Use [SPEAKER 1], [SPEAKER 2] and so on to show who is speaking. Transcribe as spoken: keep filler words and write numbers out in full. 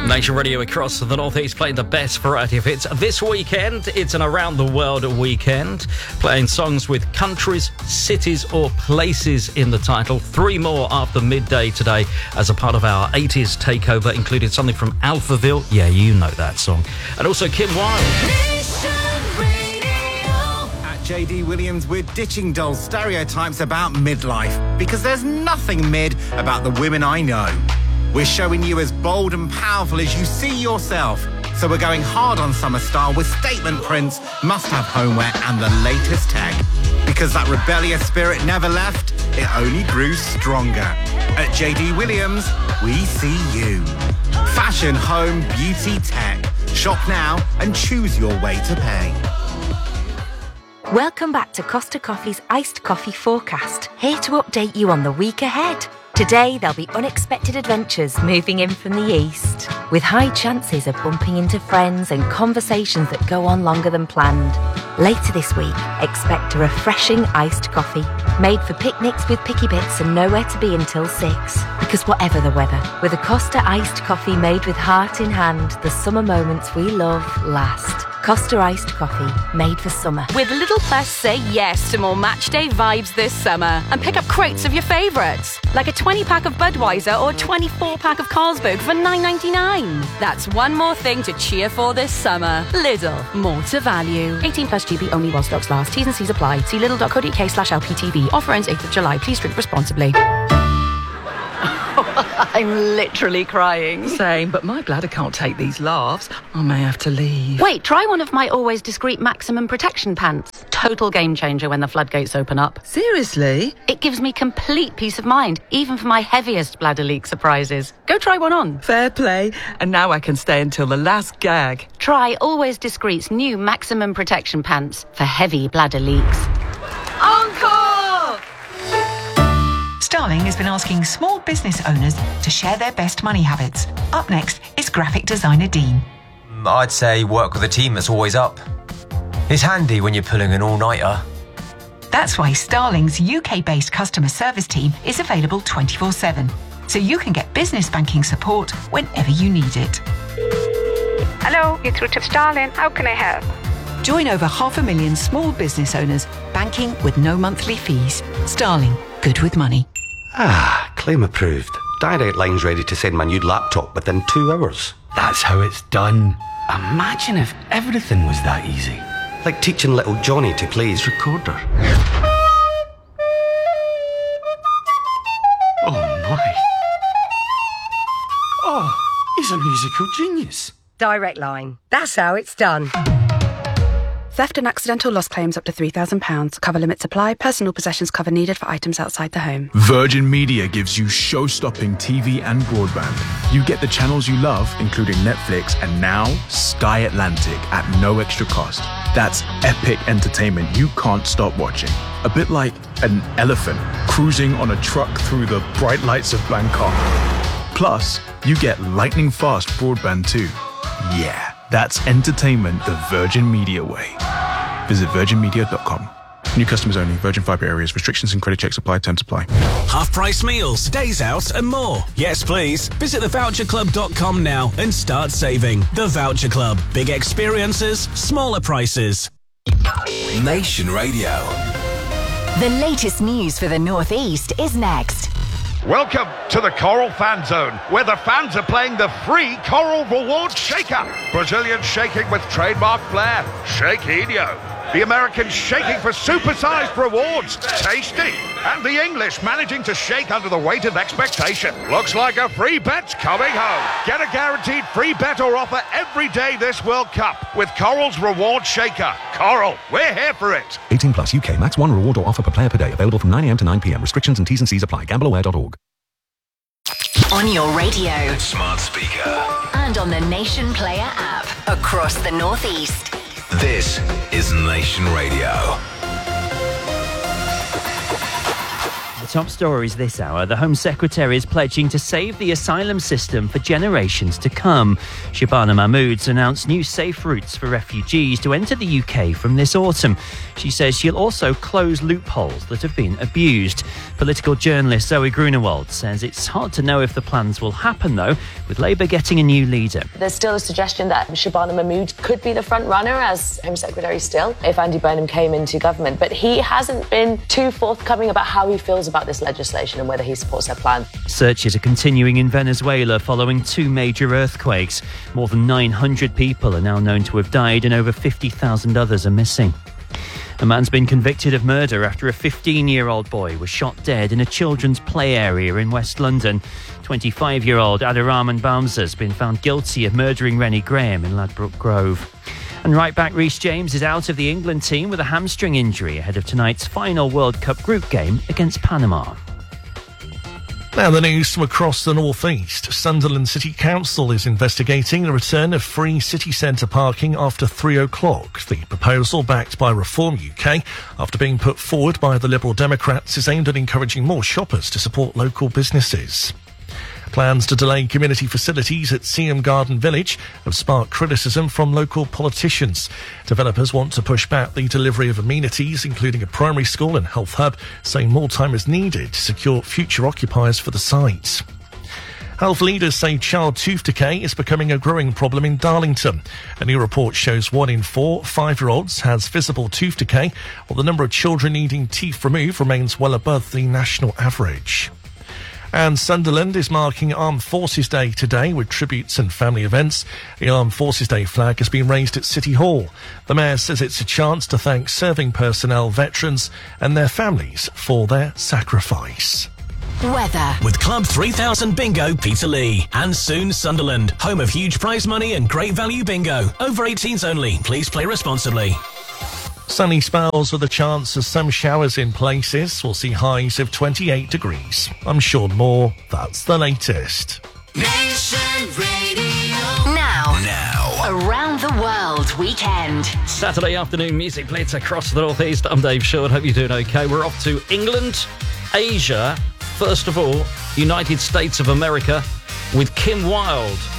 [SPEAKER 1] Nation Radio across the Northeast playing the best variety of hits. This weekend, it's an Around the World weekend, playing songs with countries, cities or places in the title. Three more after midday today as a part of our eighties takeover, including something from Alphaville. Yeah, you know that song. And also Kim Wilde.
[SPEAKER 2] J D Williams, we're ditching dull stereotypes about midlife because there's nothing mid about the women I know. We're showing you as bold and powerful as you see yourself. So we're going hard on summer style with statement prints, must-have homeware and the latest tech. Because that rebellious spirit never left, it only grew stronger. At J D Williams, we see you. Fashion, home, beauty, tech. Shop now and choose your way to pay.
[SPEAKER 3] Welcome back to Costa Coffee's Iced Coffee Forecast, here to update you on the week ahead. Today, there'll be unexpected adventures moving in from the east, with high chances of bumping into friends and conversations that go on longer than planned. Later this week, expect a refreshing iced coffee, made for picnics with picky bits and nowhere to be until six. Because whatever the weather, with a Costa iced coffee made with heart in hand, the summer moments we love last. Costa iced coffee, made for summer.
[SPEAKER 4] With Little Plus, say yes to more match day vibes this summer and pick up crates of your favourites, like a twenty pack of Budweiser or a twenty-four pack of Carlsberg for nine ninety-nine. That's one more thing to cheer for this summer. Lidl, more to value. eighteen plus G B only while stocks last. T's and C's apply. See lidl.co.uk slash LPTV. Offer ends eighth of July. Please drink responsibly.
[SPEAKER 5] I'm literally crying. Same, but my bladder can't take these laughs. I may have to leave.
[SPEAKER 4] Wait, try one of my always discreet maximum protection pants. Total game changer when the floodgates open up.
[SPEAKER 5] Seriously?
[SPEAKER 4] It gives me complete peace of mind, even for my heaviest bladder leak surprises. Go try one on.
[SPEAKER 5] Fair play. And now I can stay until the last gag.
[SPEAKER 4] Try Always Discreet's new maximum protection pants for heavy bladder leaks.
[SPEAKER 5] Uncle!
[SPEAKER 6] Starling has been asking small business owners to share their best money habits. Up next is graphic designer Dean.
[SPEAKER 7] I'd say work with a team that's always up. It's handy when you're pulling an all-nighter.
[SPEAKER 6] That's why Starling's U K-based customer service team is available twenty-four seven, so you can get business banking support whenever you need it.
[SPEAKER 8] Hello, you're through to Starling. How can I help?
[SPEAKER 6] Join over half a million small business owners banking with no monthly fees. Starling, good with money.
[SPEAKER 9] Ah, claim approved. Direct Line's ready to send my new laptop within two hours.
[SPEAKER 10] That's how it's done. Imagine if everything was that easy.
[SPEAKER 9] Like teaching little Johnny to play his recorder.
[SPEAKER 10] Oh my. Oh, he's a musical genius.
[SPEAKER 11] Direct Line. That's how it's done.
[SPEAKER 12] Theft and accidental loss claims up to three thousand pounds. Cover limits apply. Personal possessions cover needed for items outside the home.
[SPEAKER 13] Virgin Media gives you show-stopping T V and broadband. You get the channels you love, including Netflix and now Sky Atlantic at no extra cost. That's epic entertainment you can't stop watching. A bit like an elephant cruising on a truck through the bright lights of Bangkok. Plus, you get lightning-fast broadband too. Yeah. That's entertainment the Virgin Media way. Visit virgin media dot com. New customers only. Virgin Fibre areas. Restrictions and credit checks apply. Terms apply.
[SPEAKER 14] Half-price meals, days out and more. Yes, please. Visit the voucher club dot com now and start saving. The Voucher Club. Big experiences, smaller prices.
[SPEAKER 15] Nation Radio.
[SPEAKER 16] The latest news for the North East is next.
[SPEAKER 17] Welcome to the Coral Fan Zone, where the fans are playing the free Coral Reward Shaker. Brazilian shaking with trademark flair, Shaquinho. The Americans shaking for supersized rewards, Tasty. And the English managing to shake under the weight of expectation. Looks like a free bet's coming home. Get a guaranteed free bet or offer every day this World Cup with Coral's Reward Shaker. Coral, we're here for it.
[SPEAKER 18] eighteen plus U K. Max one reward or offer per player per day. Available from nine a.m. to nine p.m. Restrictions and T's and C's apply. gamble aware dot org.
[SPEAKER 16] On your radio.
[SPEAKER 15] Smart speaker.
[SPEAKER 16] And on the Nation Player app. Across the North East.
[SPEAKER 15] This is Nation Radio.
[SPEAKER 19] top stories this hour. The Home Secretary is pledging to save the asylum system for generations to come. Shabana Mahmood's announced new safe routes for refugees to enter the U K from this autumn. She says she'll also close loopholes that have been abused. Political journalist Zoe Grunewald says it's hard to know if the plans will happen, though, with Labour getting a new leader.
[SPEAKER 20] There's still a suggestion that Shabana Mahmood could be the front runner as Home Secretary still, if Andy Burnham came into government. But he hasn't been too forthcoming about how he feels about this legislation and whether he supports their plan.
[SPEAKER 19] Searches are continuing in Venezuela following two major earthquakes. More than nine hundred people are now known to have died and over fifty thousand others are missing. A man's been convicted of murder after a fifteen-year-old boy was shot dead in a children's play area in West London. twenty-five-year-old Adaraman Bamsa has been found guilty of murdering Rennie Graham in Ladbroke Grove. And right back Reece James is out of the England team with a hamstring injury ahead of tonight's final World Cup group game against Panama.
[SPEAKER 21] Now the news from across the North East. Sunderland City Council is investigating the return of free city centre parking after three o'clock. The proposal, backed by Reform U K, after being put forward by the Liberal Democrats, is aimed at encouraging more shoppers to support local businesses. Plans to delay community facilities at Seaham Garden Village have sparked criticism from local politicians. Developers want to push back the delivery of amenities, including a primary school and health hub, saying more time is needed to secure future occupiers for the site. Health leaders say child tooth decay is becoming a growing problem in Darlington. A new report shows one in four five-year-olds has visible tooth decay, while the number of children needing teeth removed remains well above the national average. And Sunderland is marking Armed Forces Day today with tributes and family events. The Armed Forces Day flag has been raised at City Hall. The Mayor says it's a chance to thank serving personnel, veterans and their families for their sacrifice.
[SPEAKER 16] Weather.
[SPEAKER 14] With Club three thousand Bingo Peterlee. And soon Sunderland, home of huge prize money and great value bingo. Over eighteens only. Please play responsibly.
[SPEAKER 21] Sunny spells with a chance of some showers in places. We'll see highs of twenty-eight degrees. I'm Sean Moore. That's the latest.
[SPEAKER 16] Nation Radio. Now. Now. Around the World Weekend.
[SPEAKER 1] Saturday afternoon music blitz across the North East. I'm Dave Short. Hope you're doing okay. We're off to England, Asia. First of all, United States of America with Kim Wilde.